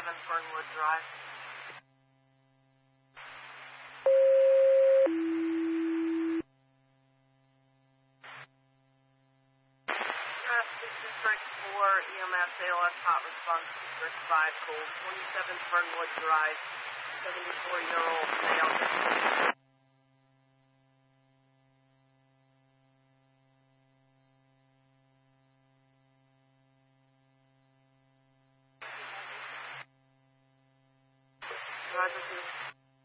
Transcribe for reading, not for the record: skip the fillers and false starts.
Fernwood Drive. District 4 EMS ALS hot response, District 5 cold, 27 Fernwood Drive, 74-year-old male.